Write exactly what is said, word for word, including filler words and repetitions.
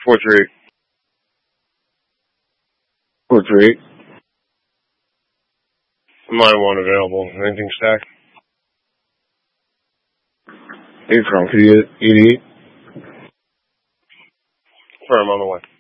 Four three eight. Four three eight. Line one available. Anything stack? Eight from. Could you get eighty-eight? Firm on the way.